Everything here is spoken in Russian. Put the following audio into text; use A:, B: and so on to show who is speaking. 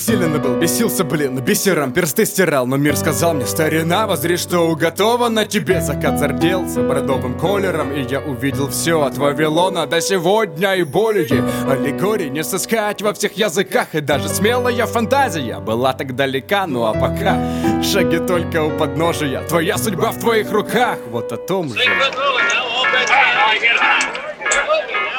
A: обессилен был, бесился, блин, бисером персты стирал. Но мир сказал мне: старина, возри, что уготовано тебе. Закат зарделся бордовым колером, и я увидел все от Вавилона до сегодня и более. Аллегорий не сыскать во всех языках, и даже смелая фантазия была так далека. Ну а пока шаги только у подножия, твоя судьба в твоих руках, вот о том же.